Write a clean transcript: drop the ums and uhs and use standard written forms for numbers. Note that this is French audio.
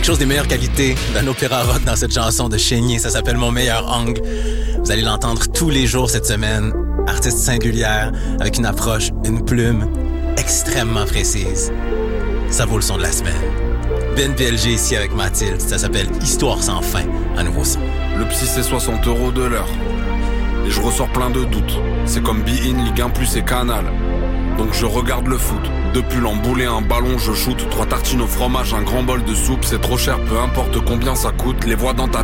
quelque chose des meilleures qualités d'un opéra rock dans cette chanson de Chénier. Ça s'appelle Mon meilleur angle. Vous allez l'entendre tous les jours cette semaine. Artiste singulière, avec une approche, une plume extrêmement précise. Ça vaut le son de la semaine. Ben PLG ici avec Mathilde. Ça s'appelle Histoire sans fin, un nouveau son. Le psy c'est 60 € de l'heure. Et je ressors plein de doutes. C'est comme Be-In, Ligue 1 Plus et Canal. Donc je regarde le foot. Depuis l'emboulé, un ballon, je shoot. 3 tartines au fromage, un grand bol de soupe. C'est trop cher, peu importe combien ça coûte. Les voix dans ta